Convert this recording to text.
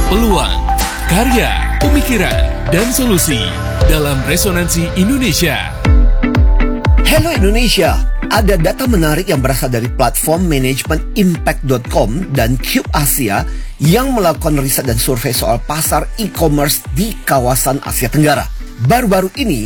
peluang, karya, pemikiran, dan solusi dalam Resonansi Indonesia. Hello Indonesia, ada data menarik yang berasal dari platform manajemen impact.com dan Cube Asia yang melakukan riset dan survei soal pasar e-commerce di kawasan Asia Tenggara. Baru-baru ini,